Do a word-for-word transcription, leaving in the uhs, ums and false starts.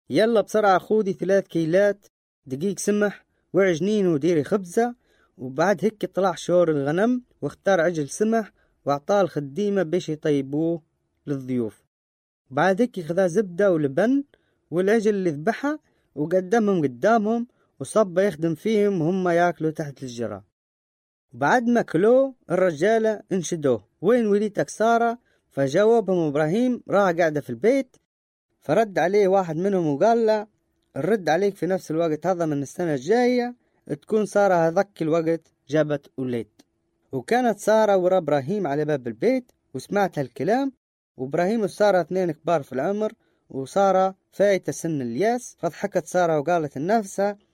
يلا بسرعة خودي ثلاث كيلات دقيق سمح وعجنين وديري خبزة. وبعد هيك طلع شور الغنم واختار عجل سمح واعطاه الخديمة بيش يطيبوه للضيوف. بعد هيك خذا زبدة ولبن والعجل اللي ذبحها وقدمهم قدامهم وصب يخدم فيهم وهم ياكلوا تحت الجرة. بعد ما كلوه الرجالة انشدوه وين وليتك سارة؟ فجاوبهم إبراهيم راح قاعدة في البيت. فرد عليه واحد منهم وقال له الرد عليك في نفس الوقت هذا من السنة الجاية تكون سارة هذاك الوقت جابت وليد. وكانت سارة ورا إبراهيم على باب البيت وسمعت هالكلام. وإبراهيم وسارة اثنين كبار في العمر وسارة فايتة سن الياس. فضحكت سارة وقالت لنفسها